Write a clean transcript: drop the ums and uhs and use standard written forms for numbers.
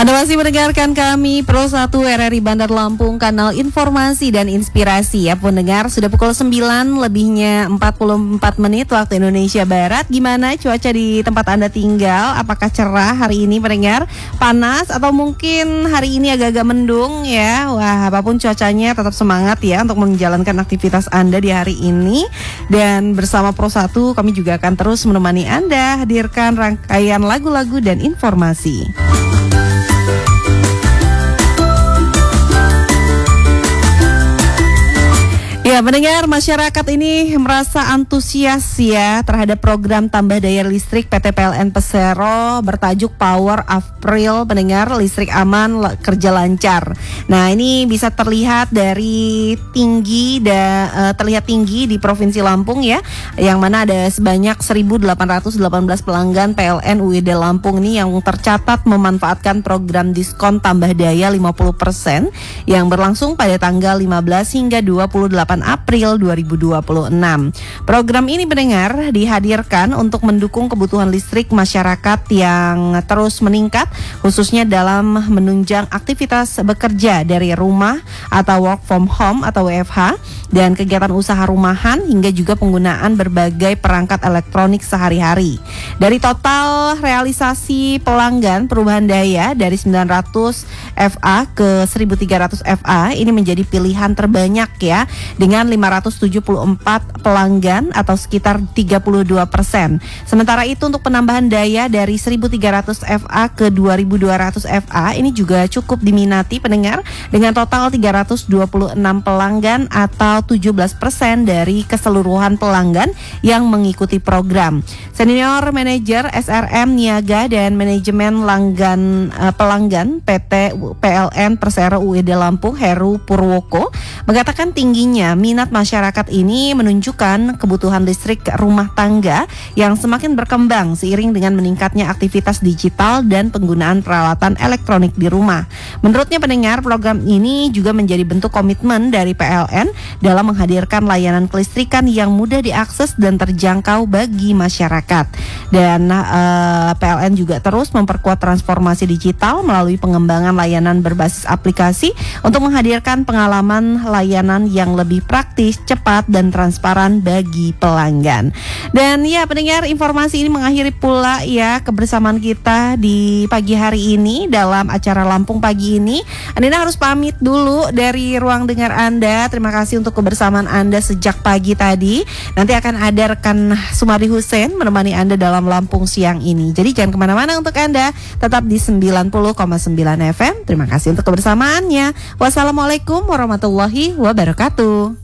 Anda masih mendengarkan kami Pro 1 RRI Bandar Lampung, kanal informasi dan inspirasi ya pendengar. Sudah pukul 9 lebihnya 44 menit waktu Indonesia Barat. Gimana cuaca di tempat Anda tinggal? Apakah cerah hari ini pendengar? Panas atau mungkin hari ini agak-agak mendung ya? Wah, apapun cuacanya tetap semangat ya untuk menjalankan aktivitas Anda di hari ini. Dan bersama Pro 1 kami juga akan terus menemani Anda, hadirkan rangkaian lagu-lagu dan informasi. Ya, mendengar masyarakat ini merasa antusias ya terhadap program tambah daya listrik PT PLN Persero bertajuk Power April, pendengar, listrik aman, kerja lancar. Nah, ini bisa terlihat dari terlihat tinggi di Provinsi Lampung ya, yang mana ada sebanyak 1.818 pelanggan PLN UID Lampung ini yang tercatat memanfaatkan program diskon tambah daya 50% yang berlangsung pada tanggal 15 hingga 28 April 2026. Program ini pendengar dihadirkan untuk mendukung kebutuhan listrik masyarakat yang terus meningkat, khususnya dalam menunjang aktivitas bekerja dari rumah atau work from home atau WFH dan kegiatan usaha rumahan hingga juga penggunaan berbagai perangkat elektronik sehari-hari. Dari total realisasi pelanggan perubahan daya dari 900 FA ke 1300 FA ini menjadi pilihan terbanyak ya, dengan 574 pelanggan atau sekitar 32%. Sementara itu untuk penambahan daya dari 1300 FA ke 2200 FA ini juga cukup diminati pendengar, dengan total 326 pelanggan atau 17% dari keseluruhan pelanggan yang mengikuti program. Senior Manager SRM Niaga dan Manajemen Pelanggan PT PLN Persero UID Lampung Heru Purwoko mengatakan tingginya minat masyarakat ini menunjukkan kebutuhan listrik rumah tangga yang semakin berkembang seiring dengan meningkatnya aktivitas digital dan penggunaan peralatan elektronik di rumah. Menurutnya pendengar, program ini juga menjadi bentuk komitmen dari PLN dalam menghadirkan layanan kelistrikan yang mudah diakses dan terjangkau bagi masyarakat. Dan PLN juga terus memperkuat transformasi digital melalui pengembangan layanan berbasis aplikasi untuk menghadirkan pengalaman layanan yang lebih praktis, cepat, dan transparan bagi pelanggan. Dan ya pendengar, informasi ini mengakhiri pula ya kebersamaan kita di pagi hari ini dalam acara Lampung Pagi ini. Anda harus pamit dulu dari ruang dengar Anda. Terima kasih untuk kebersamaan Anda sejak pagi tadi. Nanti akan ada rekan Sumari Hussein menemani Anda dalam Lampung siang ini. Jadi jangan kemana-mana untuk Anda, tetap di 90,9 FM. Terima kasih untuk kebersamaannya. Wassalamualaikum warahmatullahi wabarakatuh.